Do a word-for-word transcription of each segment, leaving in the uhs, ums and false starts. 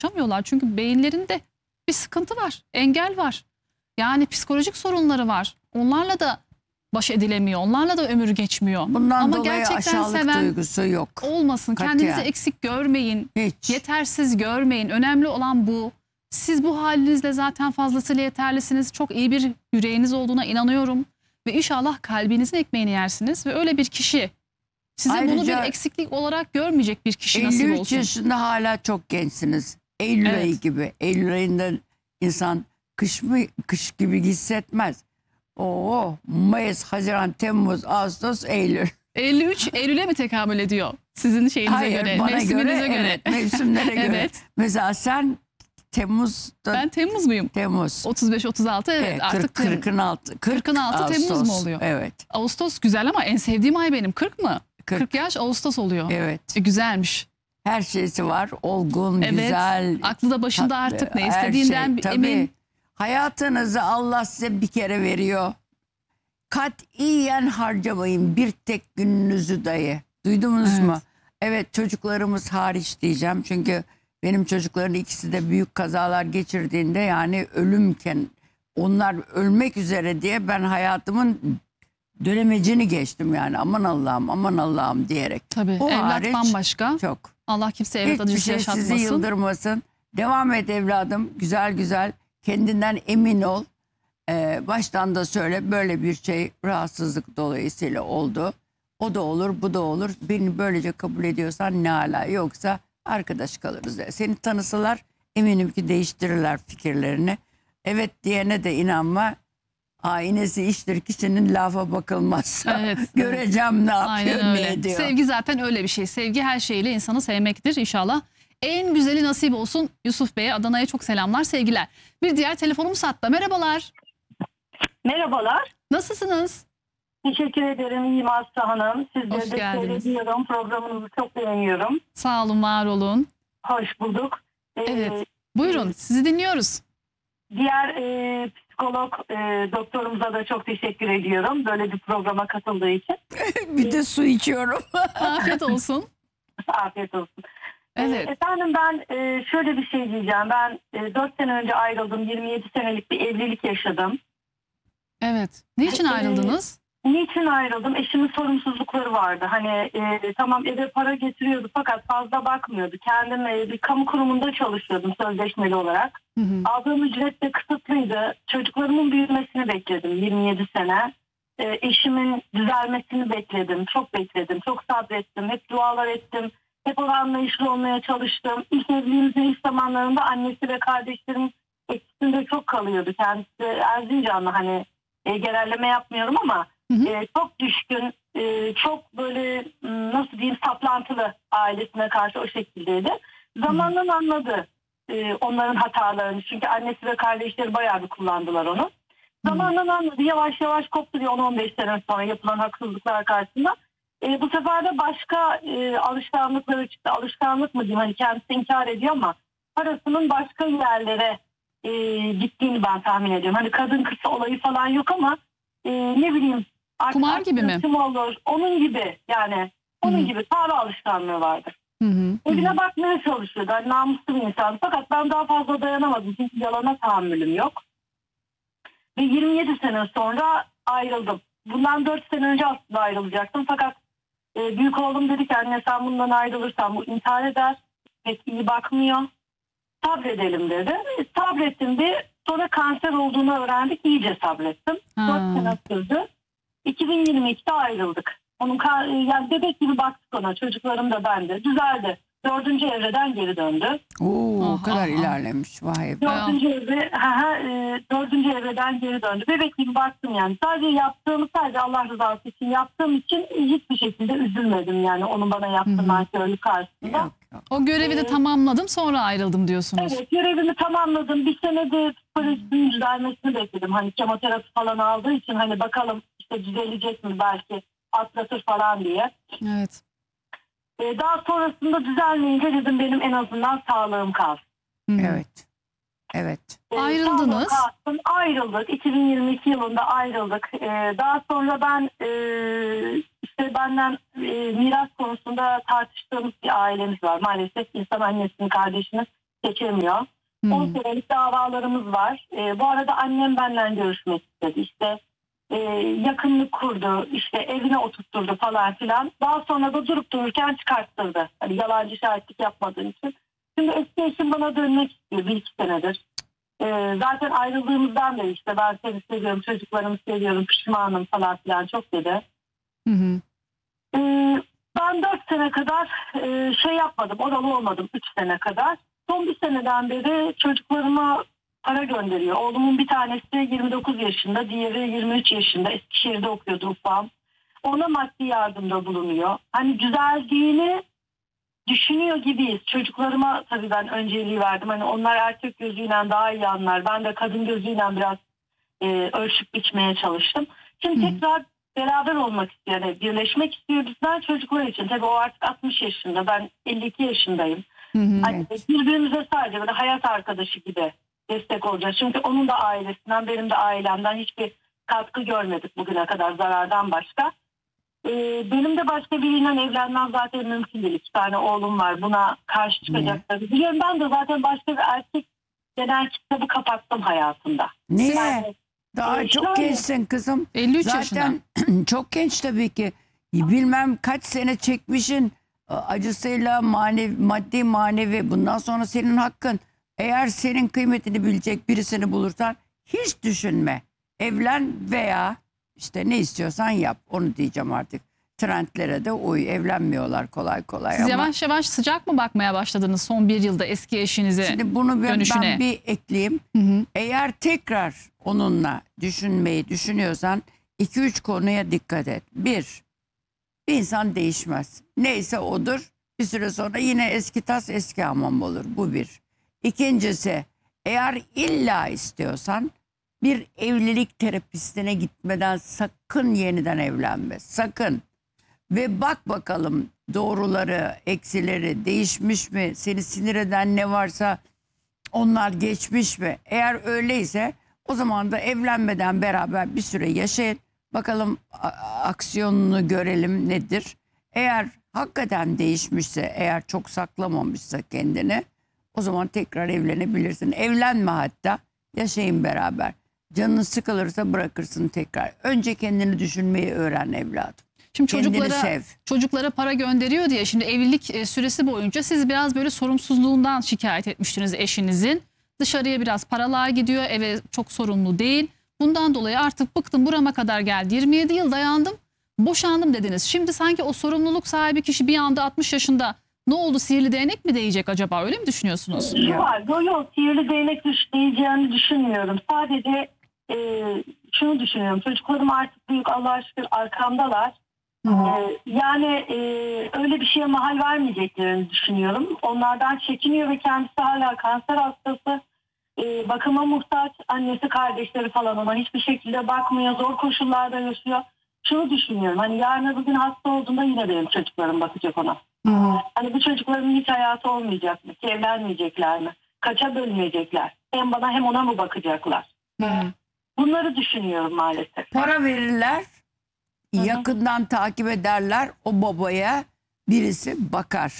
yaşamıyorlar. Çünkü beyinlerinde bir sıkıntı var, engel var. Yani psikolojik sorunları var. Onlarla da baş edilemiyor. Onlarla da ömür geçmiyor. Bundan Ama dolayı gerçekten aşağılık seven duygusu yok. olmasın. Katiyen. Kendinizi eksik görmeyin. Hiç. Yetersiz görmeyin. Önemli olan bu. Siz bu halinizle zaten fazlasıyla yeterlisiniz. Çok iyi bir yüreğiniz olduğuna inanıyorum. Ve inşallah kalbinizin ekmeğini yersiniz. Ve öyle bir kişi size Ayrıca bunu bir eksiklik olarak görmeyecek bir kişi nasip elli üç olsun. yaşında hala çok gençsiniz. Eylül Evet. ayı gibi. Eylül ayında insan kış mı kış gibi hissetmez. Oo, Mayıs, Haziran, Temmuz, Ağustos, Eylül. elli üç Eylül'e mi tekamül ediyor? Sizin şeyinize Hayır, göre, bana mevsiminize göre, göre. evet, mevsimlere göre. Evet. Mesela sen Temmuz'da Ben Temmuz muyum? Temmuz. otuz beş otuz altı evet, Evet, artık kırk, kırkın altı. kırkın altı Temmuz mu oluyor? Evet. Ağustos güzel ama en sevdiğim ay benim. kırk mı? kırk. kırk yaş Ağustos oluyor. Evet. E, güzelmiş. Her şeysi var. Olgun, Evet. güzel. Aklı da başında tatlı, artık ne her istediğinden şey. bir Tabii. emin. Hayatınızı Allah size bir kere veriyor. Katiyen harcamayın bir tek gününüzü dahi. Duydunuz Evet. mu? Evet, çocuklarımız hariç diyeceğim. Çünkü benim çocukların ikisi de büyük kazalar geçirdiğinde, yani ölümken, onlar ölmek üzere diye ben hayatımın dönemecini geçtim yani. Aman Allah'ım, aman Allah'ım diyerek. Tabii O evlat hariç bambaşka. Çok. Allah kimse evlat Hiçbir acısı şey sizi yaşatmasın. yıldırmasın. Devam et evladım. Güzel güzel. Kendinden emin ol. Ee, baştan da söyle, böyle bir şey rahatsızlık dolayısıyla oldu. O da olur, bu da olur. Beni böylece kabul ediyorsan ne hala, yoksa arkadaş kalırız. Seni tanısalar eminim ki değiştirirler fikirlerini. Evet diyene de inanma. Aynesi iştir kişinin, lafa bakılmazsa. Evet, Göreceğim ne yapıyor, Aynen ne öyle. ediyor. Sevgi zaten öyle bir şey. Sevgi her şeyle insanı sevmektir inşallah. En güzeli nasip olsun Yusuf Bey'e. Adana'ya çok selamlar, sevgiler. Bir diğer telefonumuz hatta. Merhabalar. Merhabalar. Nasılsınız? Teşekkür ederim. İyiyim Aslı Hanım. Hoş Sizleri de geldiniz. seyrediyorum. Programınızı çok beğeniyorum. Sağ olun, var olun. Hoş bulduk. Ee, Evet. Buyurun, sizi dinliyoruz. Diğer e, psikolog e, doktorumuza da çok teşekkür ediyorum. Böyle bir programa katıldığı için. Bir de su içiyorum. Afiyet olsun. Afiyet olsun. Evet. Ee, efendim ben e, şöyle bir şey diyeceğim. Ben e, dört sene önce ayrıldım. yirmi yedi senelik bir evlilik yaşadım. Evet. Niçin ayrıldınız? Niçin ayrıldım? Eşimin sorumsuzlukları vardı. Hani e, tamam eve para getiriyordu fakat fazla bakmıyordu. Kendim e, bir kamu kurumunda çalışıyordum sözleşmeli olarak. Hı hı. Aldığım ücret de kısıtlıydı. Çocuklarımın büyümesini bekledim yirmi yedi sene. E, eşimin düzelmesini bekledim. Çok bekledim. Çok sabrettim. Hep dualar ettim. Hep ona anlayışlı olmaya çalıştım. İlk evliliğimizin ilk zamanlarında annesi ve kardeşlerim etkisinde çok kalıyordu. Kendisi Erzincanlı, hani e, genelleme yapmıyorum ama Hı hı. e, çok düşkün, e, çok böyle m, nasıl diyeyim, saplantılı, ailesine karşı o şekildeydi. Zamanla anladı e, onların hatalarını. Çünkü annesi ve kardeşleri bayağı bir kullandılar onu. Zamanla anladı. Yavaş yavaş koptu diye on on beş sene sonra yapılan haksızlıklar karşısında. E, bu sefer de başka e, alışkanlıkları çıktı. Alışkanlık mı diyeyim, hani kendisi inkar ediyor ama parasının başka yerlere e, gittiğini ben tahmin ediyorum. Hani kadın kız olayı falan yok ama e, ne bileyim. Kumar gibi mi? Kim olur? Onun gibi yani. Onun Hı hı. gibi para alışkanlığı vardır. Hı hı. Evine bakmaya çalışıyordu. Hani namuslu bir insan. Fakat ben daha fazla dayanamadım. Çünkü yalana tahammülüm yok. Ve yirmi yedi sene sonra ayrıldım. Bundan dört sene önce aslında ayrılacaktım. Fakat e, büyük oğlum dedi ki anne sen bundan ayrılırsan bu intihar eder. Pek iyi bakmıyor. Sabredelim dedi. E, sabrettim bir. Sonra kanser olduğunu öğrendik. İyice sabrettim. Ha. dört sene sürdü. iki bin yirmi ikide ayrıldık. Onun ka- yani bebek gibi baktık ona. Çocuklarım da ben de. Düzeldi. Dördüncü evreden geri döndü. Oo, o Aha, kadar aha. ilerlemiş. Vay be. Dördüncü evre, ha, ha, e, dördüncü evreden geri döndü. Bebek gibi baktım yani. Sadece yaptığımı, sadece Allah rızası için yaptığım için hiçbir şekilde üzülmedim yani onun bana yaptığı nankörlük karşısında. Yok, yok. O görevi de tamamladım, sonra ayrıldım diyorsunuz. Evet, görevimi tamamladım. Bir senede psikolojisinin düzelmesini bekledim. Hani kemoterapi falan aldığı için hani bakalım işte düzelecek mi, belki atlatır falan diye. Evet. Ee, daha sonrasında düzelmeyince dedim benim en azından sağlığım kalsın. Hı hı. Evet. Evet. Ee, Ayrıldınız. sağlığım kalsın. Ayrıldık. iki bin yirmi iki yılında ayrıldık. Ee, daha sonra ben e, işte benden e, miras konusunda tartıştığımız bir ailemiz var. Maalesef insan annesini, kardeşini seçemiyor. Hmm. on senelik davalarımız var. E, bu arada annem benden görüşmek istedi. İşte e, yakınlık kurdu, işte evine oturtturdu falan filan. Daha sonra da durup dururken çıkarttırdı. Hani yalancı şahitlik yapmadığım için. Şimdi eski eşim bana dönmek istiyor bir iki senedir. E, zaten ayrıldığımızdan beri işte ben seni seviyorum, çocuklarımı seviyorum, pişmanım falan filan çok dedi. Hı hı. E, ben dört sene kadar e, şey yapmadım, oralı olmadım üç sene kadar. Son bir seneden beri çocuklarıma para gönderiyor. Oğlumun bir tanesi yirmi dokuz yaşında, diğeri yirmi üç yaşında. Eskişehir'de okuyordu ufam. Ona maddi yardımda bulunuyor. Hani düzeldiğini düşünüyor gibiyiz. Çocuklarıma tabii ben önceliği verdim. Hani onlar erkek gözüyle daha iyi anlar. Ben de kadın gözüyle biraz e, ölçüp biçmeye çalıştım. Şimdi Hı. tekrar beraber olmak istiyor. Yani birleşmek istiyor bizden çocuklar için. Tabii o artık altmış yaşında. Ben elli iki yaşındayım. Hı hı. Hani birbirimize sadece böyle hayat arkadaşı gibi destek olacağız. Çünkü onun da ailesinden, benim de ailemden hiçbir katkı görmedik bugüne kadar zarardan başka. Ee, benim de başka biriyle evlenmem zaten mümkün değil. İki tane oğlum var. Buna karşı çıkacakları biliyorum. Ben de zaten başka bir erkek genel kitabı kapattım hayatımda. Niye? Yani, Daha e, çok şöyle- gençsin kızım. elli üç yaşında. Zaten çok genç tabii ki. Bilmem kaç sene çekmişin acısıyla manevi, maddi manevi. Bundan sonra senin hakkın. Eğer senin kıymetini bilecek birisini bulursan hiç düşünme. Evlen veya işte ne istiyorsan yap. Onu diyeceğim artık. Trendlere de uy. Evlenmiyorlar kolay kolay Siz ama. yavaş yavaş sıcak mı bakmaya başladınız son bir yılda eski eşinize? Şimdi bunu ben, dönüşüne. ben bir ekleyeyim. Hı hı. Eğer tekrar onunla düşünmeyi düşünüyorsan iki üç konuya dikkat et. Bir, bir insan değişmez. Neyse odur. Bir süre sonra yine eski tas eski hamam olur. Bu bir. İkincisi, eğer illa istiyorsan bir evlilik terapistine gitmeden sakın yeniden evlenme. Sakın. Ve bak bakalım doğruları, eksileri değişmiş mi? Seni sinir eden ne varsa onlar geçmiş mi? Eğer öyleyse o zaman da evlenmeden beraber bir süre yaşayın. Bakalım a- aksiyonunu görelim nedir? Eğer hakikaten değişmişse, eğer çok saklamamışsa kendini, o zaman tekrar evlenebilirsin. Evlenme hatta, yaşayın beraber. Canın sıkılırsa bırakırsın tekrar. Önce kendini düşünmeyi öğren evladım. Şimdi Kendini çocuklara sev. çocuklara para gönderiyor diye şimdi evlilik e, süresi boyunca siz biraz böyle sorumsuzluğundan şikayet etmiştiniz eşinizin. Dışarıya biraz paralar gidiyor, eve çok sorumlu değil. Bundan dolayı artık bıktım, burama kadar geldi. yirmi yedi yıl dayandım, boşandım dediniz. Şimdi sanki o sorumluluk sahibi kişi bir anda altmış yaşında ne oldu, sihirli değnek mi değecek acaba, öyle mi düşünüyorsunuz? Şu var, yo yo sihirli değnek düşleyeceğini düşünmüyorum. Sadece e, şunu düşünüyorum. Çocuklarım artık büyük, Allah'a şükür arkamdalar. Hı hı. E, yani e, öyle bir şeye mahal vermeyeceklerini düşünüyorum. Onlardan çekiniyor ve kendisi hala kanser hastası. E, bakıma muhtaç, annesi kardeşleri falan ona hiçbir şekilde bakmıyor. Zor koşullarda yaşıyor. Şunu düşünüyorum. Hani yarın öbür gün hasta olduğunda yine benim çocuklarım bakacak ona. Hı hı. Hani bu çocukların hiç hayatı olmayacak mı? Evlenmeyecekler mi? Kaça bölünecekler? Hem bana hem ona mı bakacaklar? Hı hı. Bunları düşünüyorum maalesef. Para verirler, hı. yakından takip ederler, o babaya birisi bakar.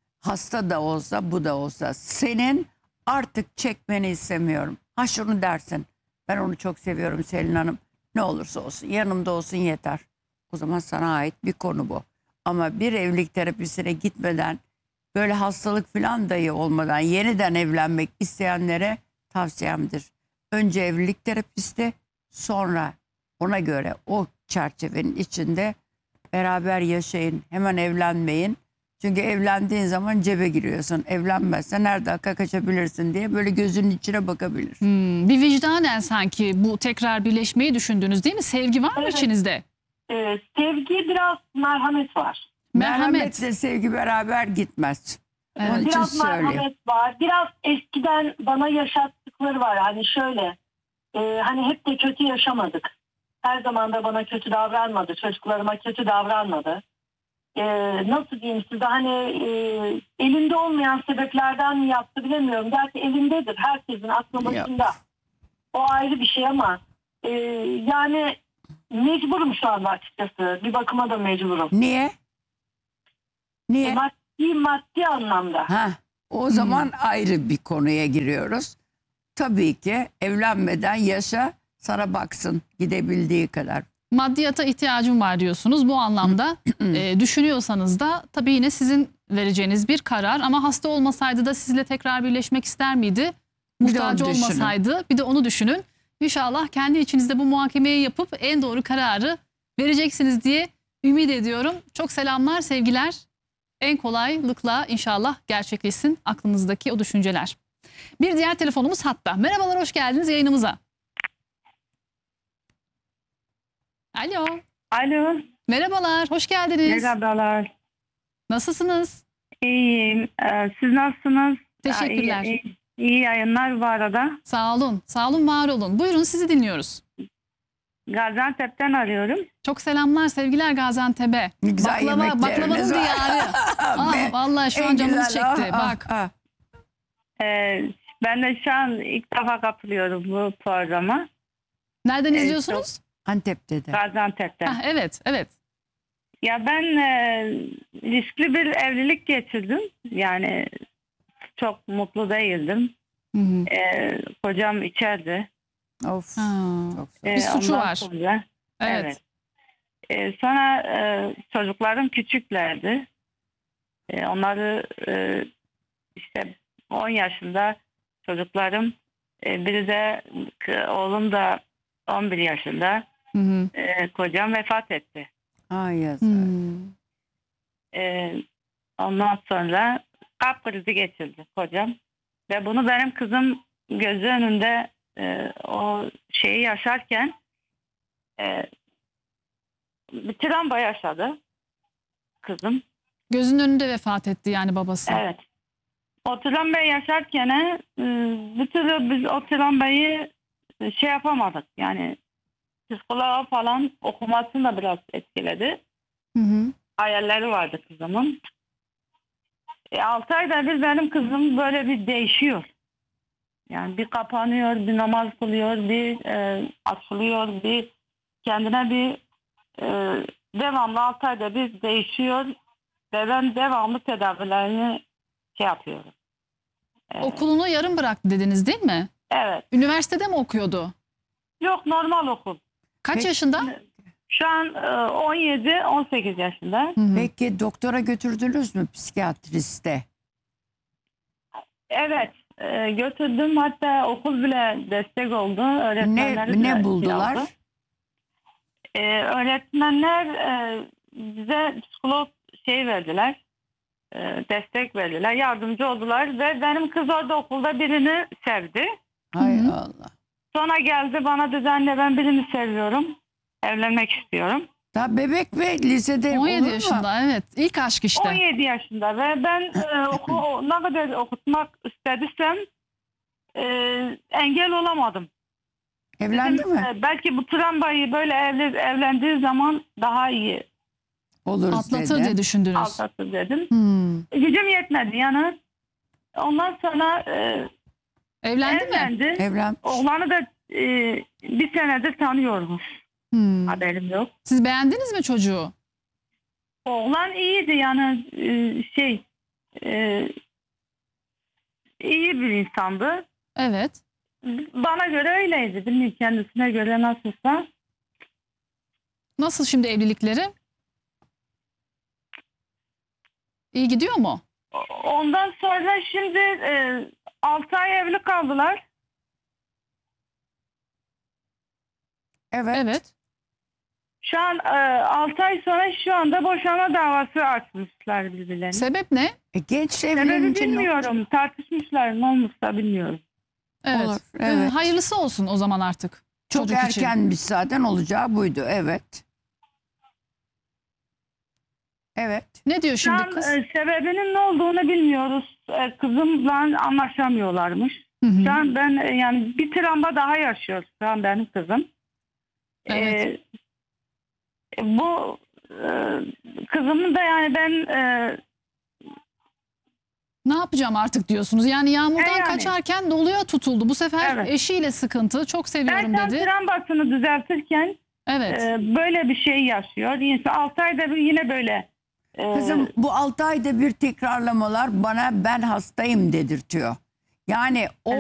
Hasta da olsa bu da olsa. Senin artık çekmeni istemiyorum. Ha şunu dersin, ben onu çok seviyorum Selin Hanım. Ne olursa olsun yanımda olsun yeter. O zaman sana ait bir konu bu. Ama bir evlilik terapisine gitmeden, böyle hastalık falan dahi olmadan yeniden evlenmek isteyenlere tavsiyemdir. Önce evlilik terapisti, sonra ona göre o çerçevenin içinde beraber yaşayın. Hemen evlenmeyin. Çünkü evlendiğin zaman cebe giriyorsun. Evlenmezsen nerede kaçabilirsin diye böyle gözünün içine bakabilir. Hmm, bir vicdanen sanki bu tekrar birleşmeyi düşündünüz değil mi? Sevgi var mı Evet. içinizde? Ee, sevgi, biraz merhamet var. Merhamet. Merhametle sevgi beraber gitmez. Evet. Onun için Biraz söyleyeyim. merhamet var. Biraz eskiden bana yaşattıkları var. Hani şöyle, e, hani hep de kötü yaşamadık. Her zaman da bana kötü davranmadı. Çocuklarıma kötü davranmadı. E, nasıl diyeyim size, hani e, elinde olmayan sebeplerden mi yaptı bilemiyorum. Gerçi elindedir. Herkesin aklı başında. O ayrı bir şey ama e, yani mecburum şu anda açıkçası. Bir bakıma da mecburum. Niye? Niye? E, maddi maddi anlamda. Ha, O zaman ayrı bir konuya giriyoruz. Tabii ki evlenmeden yaşa, sana baksın gidebildiği kadar. Maddiyata ihtiyacım var diyorsunuz. Bu anlamda e, düşünüyorsanız da tabii yine sizin vereceğiniz bir karar. Ama hasta olmasaydı da sizinle tekrar birleşmek ister miydi? Bir de onu Muhtaç düşünün. olmasaydı bir de onu düşünün. İnşallah kendi içinizde bu muhakemeyi yapıp en doğru kararı vereceksiniz diye ümit ediyorum. Çok selamlar, sevgiler. En kolaylıkla inşallah gerçekleşsin aklınızdaki o düşünceler. Bir diğer telefonumuz hatta. Merhabalar, hoş geldiniz yayınımıza. Alo. Alo, Merhabalar, hoş geldiniz. merhabalar. Nasılsınız? İyiyim. Ee, siz nasılsınız? Teşekkürler. İyi, iyi, iyi yayınlar bu arada. Sağ olun, sağ olun, var olun. Buyurun, sizi dinliyoruz. Gaziantep'ten arıyorum. Çok selamlar, sevgiler Gaziantep'e. Ne güzel Baklava, yemekleriniz baklavanın var. diyarı. Ah, Be- vallahi şu en an canımız güzel, çekti. ah, ah, Bak, ah. Ee, ben de şu an ilk defa katılıyorum bu programa. nereden Evet, izliyorsunuz? Antep'te de. Gaziantep'ten. Hah, evet, evet. Ya ben e, riskli bir evlilik geçirdim. Yani çok mutlu değildim. Hı hı. Ee, kocam içerdi. Of. Ha, Çok zor. Ee, Bir suçu ondan var. sonra- evet. Evet. Ee, sonra e, çocuklarım küçüklerdi. E, onları e, işte on yaşında çocuklarım, e, biri de k- oğlum da on bir yaşında. Hı hı. E, kocam vefat etti. Ay yazık. Hmm. E, ondan sonra kalp krizi geçirdi kocam. Ve bunu benim kızım gözü önünde e, o şeyi yaşarken e, bir travma yaşadı kızım. Gözünün önünde vefat etti yani babası. Evet. O travmayı yaşarken e, bir türlü biz o travmayı şey yapamadık. Yani psikoloğa falan okumasını da biraz etkiledi. Hı hı. Hayalleri vardı kızımın. E, altı ayda bir benim kızım böyle bir değişiyor. Yani bir kapanıyor, bir namaz kılıyor, bir e, açılıyor, bir kendine bir e, devamlı altı ayda bir değişiyor. Ve ben devamlı tedavilerini şey yapıyorum. E, Okulunu yarım bıraktı dediniz değil mi? Evet. Üniversitede mi okuyordu? Yok, normal okul. Kaç Peki. yaşında? Şu an e, on yedi on sekiz yaşında. Hı hı. Peki doktora götürdünüz mü psikiyatriste? Evet. e, götürdüm. Hatta okul bile destek oldu. Öğretmenleri Ne bile ne şey buldular? aldı. E, öğretmenler e, bize psikolog şey verdiler. E, destek verdiler. Yardımcı oldular. Ve benim kız orada okulda birini sevdi. Hay Hı hı. Allah. Sonra geldi bana dedi, anne ben birini seviyorum. Evlenmek istiyorum. Daha bebek ve lisede on yedi olur mu? yaşında, evet. İlk aşk işte. on yedi yaşında ve ben e, oku, ne kadar okutmak istediysem e, engel olamadım. Evlendi Dedim, mi? e, belki bu travmayı böyle evli, evlendiği zaman daha iyi Oluruz Atlatır dedi. diye düşündünüz. atlatır dedim. Hmm. Gücüm yetmedi yani. Ondan sonra e, Evlendi mi? evlendi. Evlen. Oğlanı da e, bir senedir tanıyormuş. Hmm. Haberim yok. Siz beğendiniz mi çocuğu? Oğlan iyiydi yani, e, şey e, iyi bir insandı. Evet. Bana göre öyleydi. Bilmiyorum kendisine göre nasılsa. Nasıl şimdi evlilikleri? İyi gidiyor mu? Ondan sonra şimdi e, altı ay evli kaldılar. Evet. Evet. Şu an e, altı ay sonra şu anda boşanma davası açmışlar birbirlerine. Sebep ne? E, genç Sebebi evlenince ne bilmiyorum. Tartışmışlar, ne olmuşsa bilmiyorum. Evet. Olur, Ee, evet. hayırlısı olsun o zaman artık. Çok Çocuk için. erkenmiş zaten, olacağı buydu. Evet. Evet. Ne diyor Şu şimdi an kız? e, sebebinin ne olduğunu bilmiyoruz. E, kızımla anlaşamıyorlarmış. Hı hı. Şu an ben e, yani bir travma daha yaşıyor şu an benim kızım. Evet. E, bu e, kızımın da yani ben e, Ne yapacağım artık diyorsunuz. Yani yağmurdan E yani. kaçarken doluya tutuldu. Bu sefer Evet. eşiyle sıkıntı. Çok ben seviyorum tam dedi. travmasını düzeltirken Evet. e, böyle bir şey yaşıyor. İnsan altı ayda bir yine böyle Ee, Kızım bu altı ayda bir tekrarlamalar bana ben hastayım dedirtiyor. Yani o